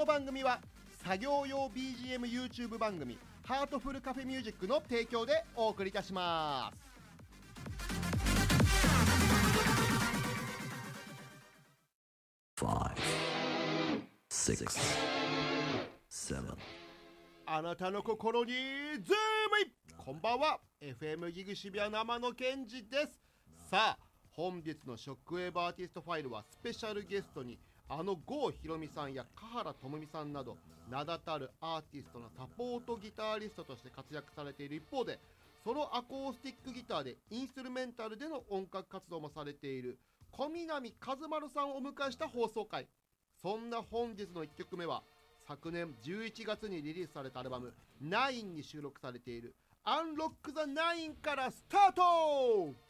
番組は作業用 BGM YouTube 番組ハートフルカフェミュージックの提供でお送りいたします。 5 6 7 あなたの心にズームイン。こんばんは、 FM ギグ渋谷生のケンジです。さあ、本日のショックウェーブアーティストファイルはスペシャルゲストに郷ひろみさんや華原朋美さんなど名だたるアーティストのサポートギタリストとして活躍されている一方で、ソロアコースティックギターでインストゥルメンタルでの音楽活動もされている小南和丸さんをお迎えした放送回。そんな本日の1曲目は昨年11月にリリースされたアルバム9に収録されているアンロック・ザ・ナインからスタート。